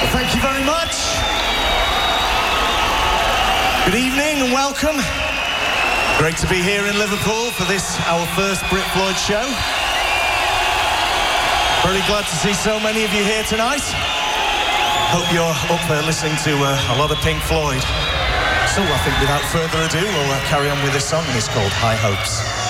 Well, thank you very much. Good evening and welcome. Great to be here in Liverpool for this, our first Brit Floyd show. Very glad to see so many of you here tonight. Hope you're up there listening to a lot of Pink Floyd. So I think without further ado, we'll carry on with this song, and it's called High Hopes.